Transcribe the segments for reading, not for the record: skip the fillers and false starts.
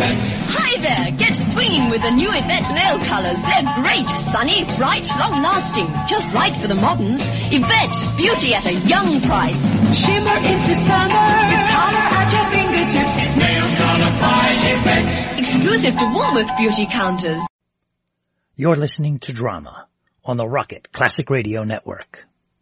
Hi there! Get swinging with the new Yvette nail colors. They're great, sunny, bright, long-lasting. Just right for the moderns. Yvette, beauty at a young price. Shimmer into summer. With color at your fingertips. Nail color by Yvette. Exclusive to Woolworth Beauty Counters. You're listening to Drama on the Rocket Classic Radio Network.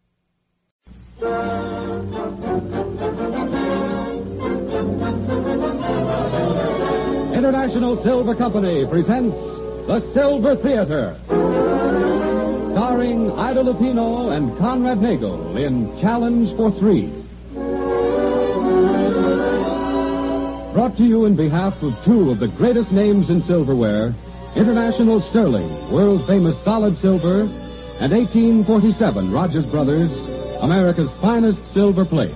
International Silver Company presents The Silver Theater, starring Ida Lupino and Conrad Nagel in Challenge for Three. Brought to you in behalf of two of the greatest names in silverware, International Sterling, world-famous solid silver, and 1847 Rogers Brothers, America's finest silver plate.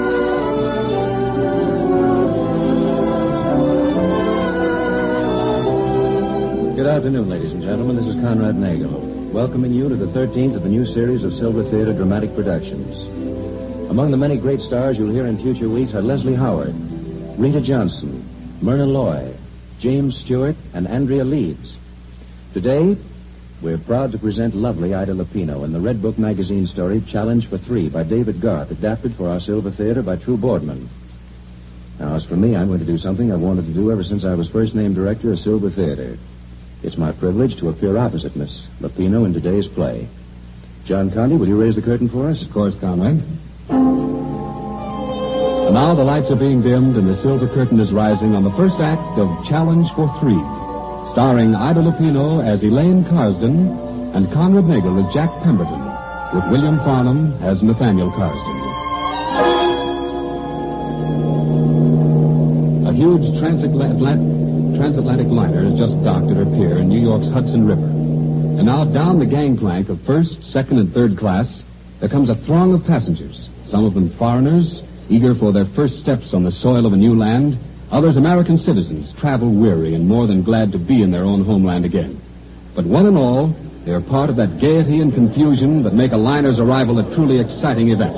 Good afternoon, ladies and gentlemen. This is Conrad Nagel, welcoming you to the 13th of the new series of Silver Theater dramatic productions. Among the many great stars you'll hear in future weeks are Leslie Howard, Rita Johnson, Myrna Loy, James Stewart, and Andrea Leeds. Today, we're proud to present lovely Ida Lupino in the Red Book magazine story Challenge for Three by David Garth, adapted for our Silver Theater by True Boardman. Now, as for me, I'm going to do something I've wanted to do ever since I was first named director of Silver Theater. It's my privilege to appear opposite Miss Lupino in today's play. John Conde, will you raise the curtain for us? Of course, Conrad. And now the lights are being dimmed and the silver curtain is rising on the first act of Challenge for Three, starring Ida Lupino as Elaine Carsden and Conrad Nagel as Jack Pemberton, with William Farnham as Nathaniel Carsden. A huge transatlantic liner has just docked at her pier in New York's Hudson River. And now down the gangplank of first, second, and third class, there comes a throng of passengers, some of them foreigners, eager for their first steps on the soil of a new land, others American citizens, travel-weary and more than glad to be in their own homeland again. But one and all, they are part of that gaiety and confusion that make a liner's arrival a truly exciting event.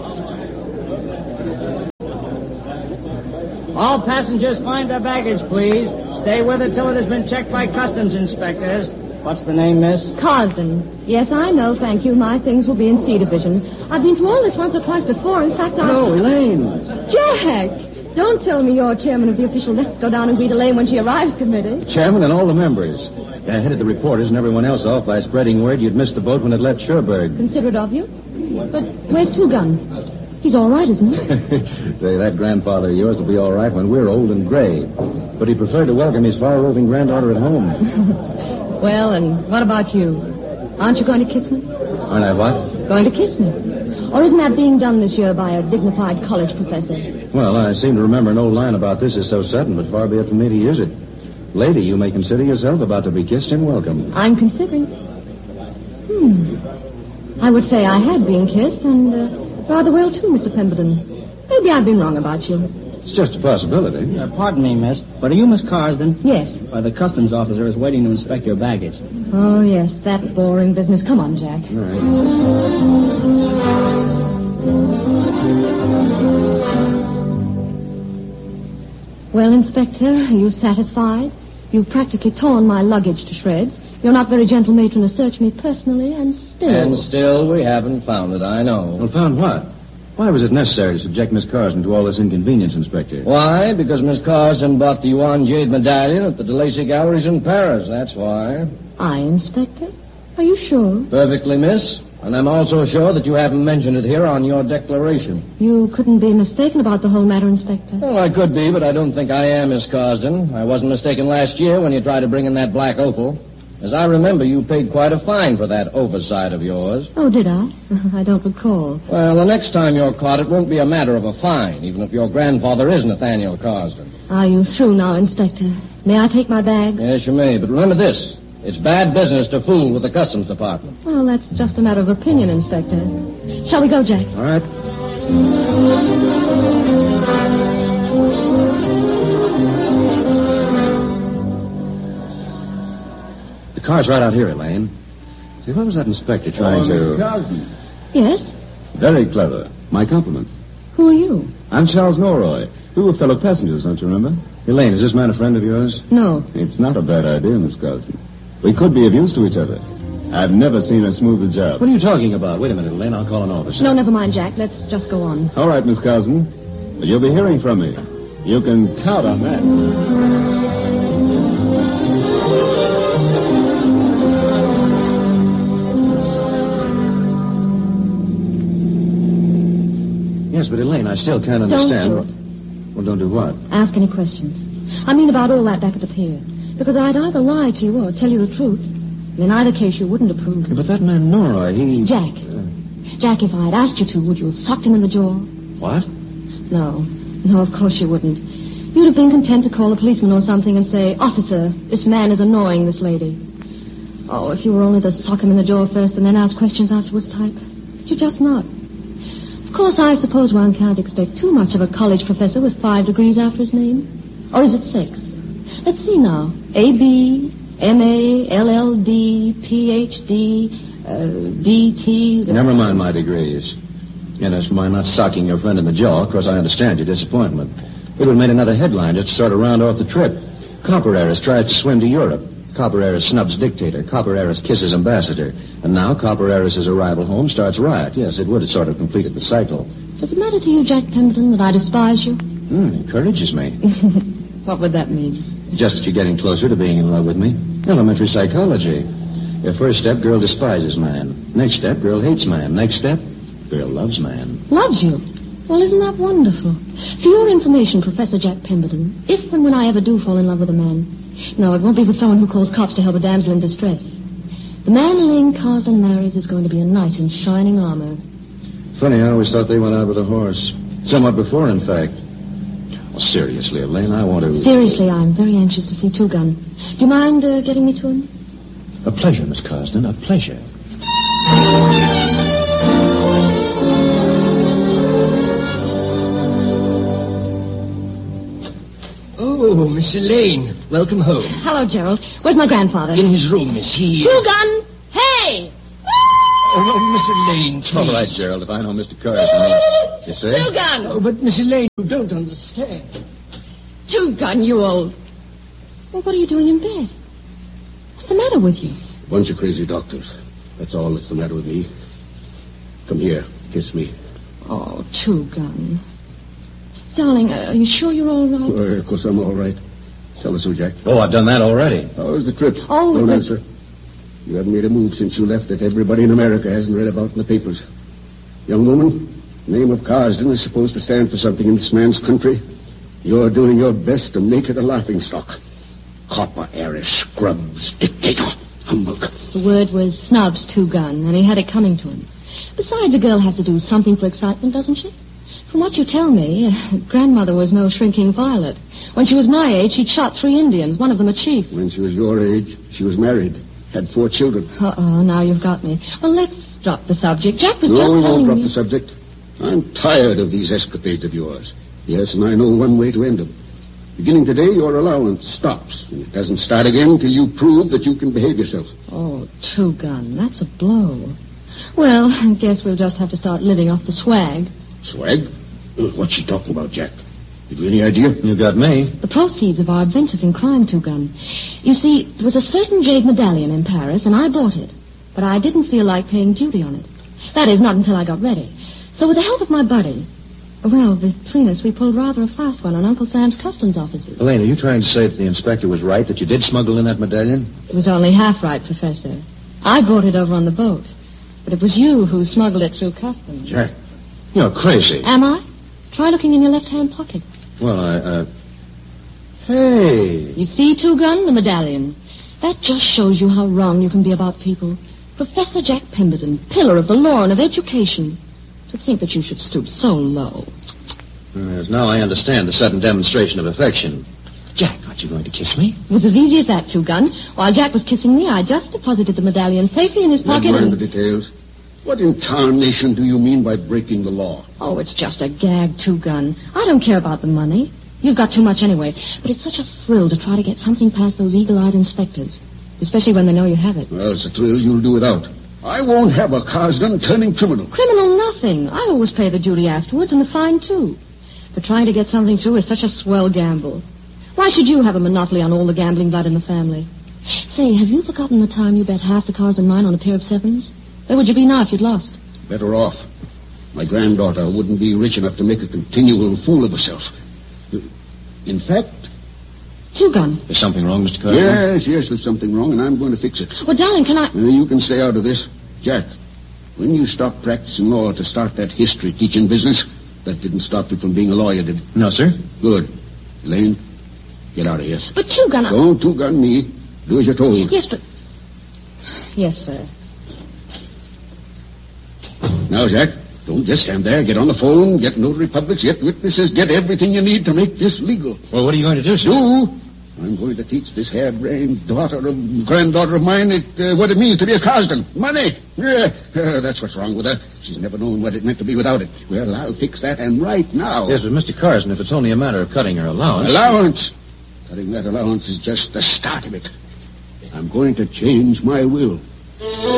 All passengers find their baggage, please. Stay with it till it has been checked by customs inspectors. What's the name, miss? Carsden. Yes, I know, thank you. My things will be in C Division. I've been through all this once or twice before. In fact, Hello, Elaine. Jack! Don't tell me you're chairman of the official Let's Go Down and Greet Elaine when she arrives committee. Chairman and all the members. I headed the reporters and everyone else off by spreading word you'd missed the boat when it left Cherbourg. Considerate of you. But where's Two Gun? He's all right, isn't he? Say, that grandfather of yours will be all right when we're old and gray. But he preferred to welcome his far-roving granddaughter at home. Well, and what about you? Aren't you going to kiss me? Aren't I what? Going to kiss me. Or isn't that being done this year by a dignified college professor? Well, I seem to remember an old line about this is so sudden, but far be it from me to use it. Lady, you may consider yourself about to be kissed and welcomed. I'm considering. I would say I had been kissed, and rather well, too, Mr. Pemberton. Maybe I've been wrong about you. It's just a possibility. Pardon me, miss, but are you Miss Carsden? Yes. Why, the customs officer is waiting to inspect your baggage. Oh, yes, that boring business. Come on, Jack. All right. Well, Inspector, are you satisfied? You've practically torn my luggage to shreds. You're not very gentle matron to search me personally, and still... And still we haven't found it, I know. Well, found what? Why was it necessary to subject Miss Carsden to all this inconvenience, Inspector? Why? Because Miss Carsden bought the Yuan Jade medallion at the DeLacy Galleries in Paris, that's why. I, Inspector? Are you sure? Perfectly, miss. And I'm also sure that you haven't mentioned it here on your declaration. You couldn't be mistaken about the whole matter, Inspector. Well, I could be, but I don't think I am, Miss Carsden. I wasn't mistaken last year when you tried to bring in that black opal. As I remember, you paid quite a fine for that oversight of yours. Oh, did I? I don't recall. Well, the next time you're caught, it won't be a matter of a fine, even if your grandfather is Nathaniel Carsden. Are you through now, Inspector? May I take my bag? Yes, you may, but remember this. It's bad business to fool with the Customs Department. Well, that's just a matter of opinion, Inspector. Shall we go, Jack? All right. The car's right out here, Elaine. See, what was that inspector trying to... Miss Carsden. Yes? Very clever. My compliments. Who are you? I'm Charles Norroy. We were fellow passengers, don't you remember? Elaine, is this man a friend of yours? No. It's not a bad idea, Miss Carlson. We could be of use to each other. I've never seen a smoother job. What are you talking about? Wait a minute, Elaine. I'll call an officer. No, never mind, Jack. Let's just go on. All right, Miss Carlson. You'll be hearing from me. You can count on that. Yes, but Elaine, I still can't understand. Don't do it. Well, don't do what? Ask any questions. I mean about all that back at the pier. Because I'd either lie to you or tell you the truth. And in either case, you wouldn't approve. Yeah, but that man Nora, he... Jack. Jack, if I'd asked you to, would you have sucked him in the jaw? What? No. No, of course you wouldn't. You'd have been content to call a policeman or something and say, Officer, this man is annoying this lady. Oh, if you were only the sock him in the jaw first and then ask questions afterwards type. But you're just not. Of course, I suppose one can't expect too much of a college professor with 5 degrees after his name. Or is it 6? Let's see now. A.B., M.A., L.L.D., Ph.D., D.T. Never mind my degrees. And as for my not socking your friend in the jaw, of course I understand your disappointment. It would have made another headline just to sort of round off the trip. Copper Heiress tries to swim to Europe. Copper Heiress snubs dictator. Copper Heiress kisses ambassador. And now Copper Heiress's arrival home starts riot. Yes, it would have sort of completed the cycle. Does it matter to you, Jack Pemberton, that I despise you? Encourages me. What would that mean? Just that you're getting closer to being in love with me. Elementary psychology. Your first step, girl despises man. Next step, girl hates man. Next step, girl loves man. Loves you? Well, isn't that wonderful? For your information, Professor Jack Pemberton, if and when I ever do fall in love with a man, no, it won't be with someone who calls cops to help a damsel in distress. The man Elaine Carsden marries is going to be a knight in shining armor. Funny, I always thought they went out with a horse. Somewhat before, in fact. Well, seriously, Elaine, I want to... Seriously, I'm very anxious to see Two Gun. Do you mind getting me to him? A pleasure, Miss Carsden, a pleasure. Oh, Miss Elaine, welcome home. Hello, Gerald. Where's my grandfather? In his room, Miss. He... Two Gun! Hey! Oh, Miss Elaine, please. All right, Gerald, if I know Mr. Carsden. You say? Two Gun! Oh, but Miss Elaine, you don't understand. Two Gun, you old... Well, what are you doing in bed? What's the matter with you? Bunch of crazy doctors. That's all that's the matter with me. Come here. Kiss me. Oh, Two Gun. Darling, are you sure you're all right? Of course I'm all right. Tell us who, Jack. Oh, I've done that already. How was the trip? Oh, Don't answer. You haven't made a move since you left that everybody in America hasn't read about in the papers. Young woman, the name of Carsden is supposed to stand for something in this man's country. You're doing your best to make it a laughingstock. Copper Heiress, scrubs, dictator, humbug. The word was snubs, Two Gun, and he had it coming to him. Besides, a girl has to do something for excitement, doesn't she? From what you tell me, grandmother was no shrinking violet. When she was my age, she'd shot 3 Indians, one of them a chief. When she was your age, she was married, had 4 children. Uh-oh, now you've got me. Well, let's drop the subject. Jack was No, just we telling won't drop me... the subject. I'm tired of these escapades of yours. Yes, and I know one way to end them. Beginning today, your allowance stops, and it doesn't start again till you prove that you can behave yourself. Oh, Two Gun, that's a blow. Well, I guess we'll just have to start living off the swag. Swag? What's she talking about, Jack? Have you any idea? You got me. The proceeds of our adventures in crime, Two Gun. You see, there was a certain jade medallion in Paris, and I bought it. But I didn't feel like paying duty on it. That is, not until I got ready. So with the help of my buddy... Well, between us, we pulled rather a fast one on Uncle Sam's customs offices. Elaine, are you trying to say that the inspector was right, that you did smuggle in that medallion? It was only half right, Professor. I brought it over on the boat. But it was you who smuggled it through customs. Jack, you're crazy. Am I? Try looking in your left-hand pocket. Well, Hey! You see, Two Gun, the medallion. That just shows you how wrong you can be about people. Professor Jack Pemberton, pillar of the law and of education. To think that you should stoop so low. Yes, now I understand the sudden demonstration of affection. Jack, aren't you going to kiss me? It was as easy as that, Two Gun. While Jack was kissing me, I just deposited the medallion safely in his pocket. Never mind the details. What in tarnation do you mean by breaking the law? Oh, it's just a gag, Two Gun. I don't care about the money. You've got too much anyway. But it's such a thrill to try to get something past those eagle-eyed inspectors. Especially when they know you have it. Well, it's a thrill you'll do without. I won't have a Carsden turning criminal. Criminal nothing. I always pay the duty afterwards and the fine, too. But trying to get something through is such a swell gamble. Why should you have a monopoly on all the gambling blood in the family? Say, have you forgotten the time you bet half the cars in mine on a pair of sevens? Where would you be now if you'd lost? Better off. My granddaughter wouldn't be rich enough to make a continual fool of herself. In fact... Two-Gun. There's something wrong, Mr. Carson? Yes, there's something wrong, and I'm going to fix it. Well, darling, can I... You can stay out of this. Jack, when you stopped practicing law to start that history teaching business, that didn't stop you from being a lawyer, did it? No, sir. Good. Elaine, get out of here. But Two-Gun... Don't Two-Gun me. Do as you're told. Yes, but... Yes, sir. Now, Jack, don't just stand there. Get on the phone, get notary publics, get witnesses, get everything you need to make this legal. Well, what are you going to do, sir? I'm going to teach this harebrained granddaughter of mine what it means to be a Carsden. Money! Yeah, that's what's wrong with her. She's never known what it meant to be without it. Well, I'll fix that, and right now. Yes, but Mr. Carson, if it's only a matter of cutting her allowance... Allowance? Cutting that allowance is just the start of it. I'm going to change my will.